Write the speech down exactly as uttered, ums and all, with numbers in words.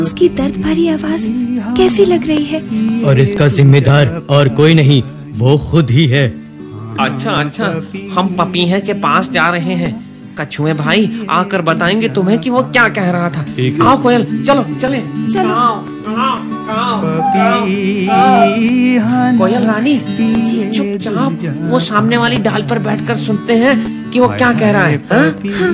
उसकी दर्द भरी आवाज कैसी लग रही है। और इसका जिम्मेदार और कोई नहीं, वो खुद ही है। अच्छा अच्छा, हम पपीहे के पास जा रहे हैं। कछुए भाई आकर बताएंगे तुम्हें कि वो क्या कह रहा था। आओ कोयल, चलो चले। चलो। आओ, आओ, आओ, आओ, आओ। कोयल रानी चुपचाप वो सामने वाली डाल पर बैठकर सुनते हैं कि वो क्या कह रहा है। हाँ?